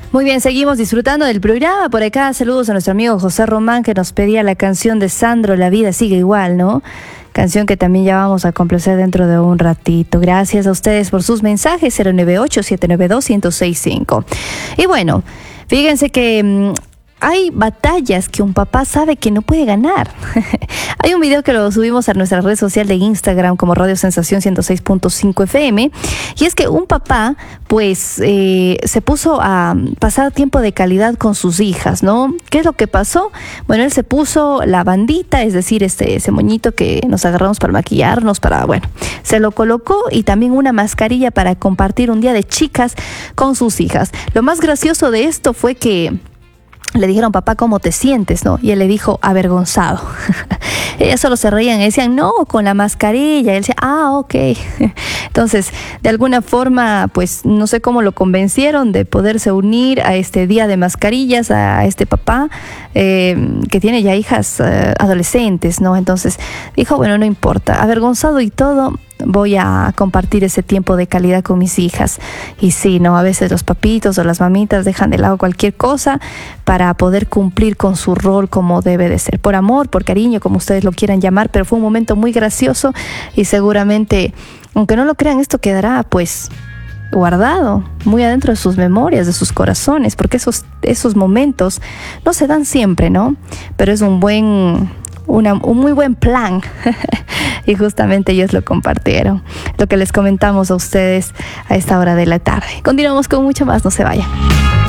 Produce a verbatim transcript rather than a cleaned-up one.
Muy bien, seguimos disfrutando del programa. Por acá, saludos a nuestro amigo José Román, que nos pedía la canción de Sandro, La vida sigue igual, ¿no? Canción que también ya vamos a complacer dentro de un ratito. Gracias a ustedes por sus mensajes, cero nueve ocho, siete nueve dos, uno cero seis cinco. Y bueno, fíjense que mmm, hay batallas que un papá sabe que no puede ganar. Hay un video que lo subimos a nuestra red social de Instagram como Radio Sensación ciento seis punto cinco F M, y es que un papá pues eh, se puso a pasar tiempo de calidad con sus hijas, ¿no? ¿Qué es lo que pasó? Bueno, él se puso la bandita, es decir, este ese moñito que nos agarramos para maquillarnos, para, bueno, se lo colocó, y también una mascarilla para compartir un día de chicas con sus hijas. Lo más gracioso de esto fue que le dijeron: papá, ¿cómo te sientes?, ¿no? Y él le dijo: avergonzado. Ellas solo se reían y decían: no, con la mascarilla. Y él decía: ah, ok. Entonces, de alguna forma, pues no sé cómo lo convencieron de poderse unir a este día de mascarillas, a este papá eh, que tiene ya hijas eh, adolescentes, ¿no? Entonces dijo: bueno, no importa, avergonzado y todo, voy a compartir ese tiempo de calidad con mis hijas. Y sí, ¿no? A veces los papitos o las mamitas dejan de lado cualquier cosa para poder cumplir con su rol como debe de ser. Por amor, por cariño, como ustedes lo quieran llamar, pero fue un momento muy gracioso y seguramente, aunque no lo crean, esto quedará pues guardado muy adentro de sus memorias, de sus corazones, porque esos, esos momentos no se dan siempre, ¿no? Pero es un buen... Una, un muy buen plan y justamente ellos lo compartieron, lo que les comentamos a ustedes a esta hora de la tarde. Continuamos con mucho más, no se vayan.